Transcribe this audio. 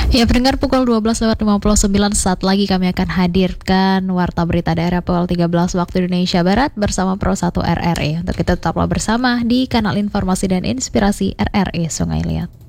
Ya, pendengar, pukul 12:59 saat lagi kami akan hadirkan Warta Berita Daerah pukul 13 waktu Indonesia Barat bersama Pro 1 RRI. Untuk itu tetaplah bersama di kanal informasi dan inspirasi RRI Sungai Liat.